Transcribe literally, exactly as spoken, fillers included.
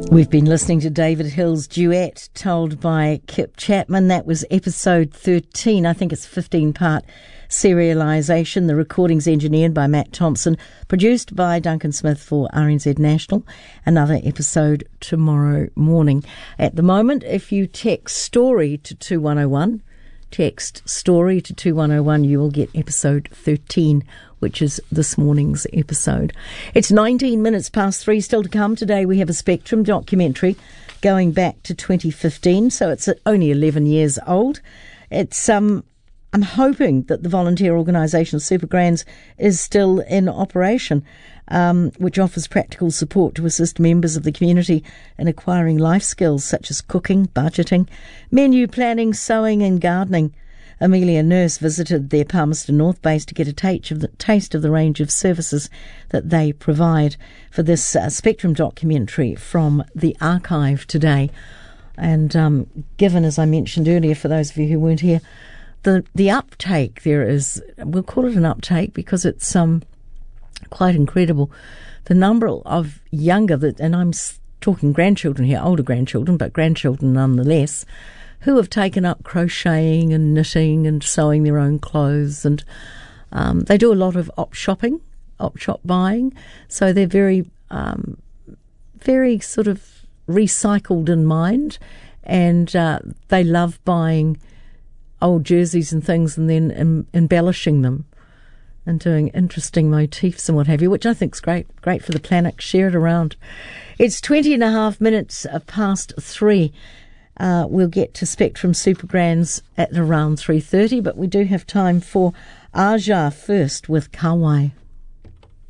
We've been listening to David Hill's duet told by Kip Chapman. That was episode thirteen. I think it's fifteen-part serialisation. The recording's engineered by Matt Thompson, produced by Duncan Smith for R N Z National. Another episode tomorrow morning. At the moment, if you text STORY to two one oh one, text STORY to two one oh one, you will get episode thirteen, which is this morning's episode. It's nineteen minutes past three. Still to come today, we have a Spectrum documentary going back to twenty fifteen, so it's only eleven years old. It's um, I'm hoping that the volunteer organisation Supergrands is still in operation, um, which offers practical support to assist members of the community in acquiring life skills such as cooking, budgeting, menu planning, sewing and gardening. Amelia Nurse visited their Palmerston North base to get a taste of the, taste of the range of services that they provide for this uh, Spectrum documentary from the archive today. And um, given, as I mentioned earlier, for those of you who weren't here, the, the uptake there is, we'll call it an uptake because it's um, quite incredible. The number of younger, that, and I'm talking grandchildren here, older grandchildren, but grandchildren nonetheless, who have taken up crocheting and knitting and sewing their own clothes. And um, they do a lot of op shopping, op shop buying. So they're very, um, very sort of recycled in mind. And uh, they love buying old jerseys and things and then em- embellishing them and doing interesting motifs and what have you, which I think is great, great for the planet. Share it around. It's twenty and a half minutes past three. Uh, we'll get to Spectrum Supergrands at around three thirty, but we do have time for Aja first with Kawai.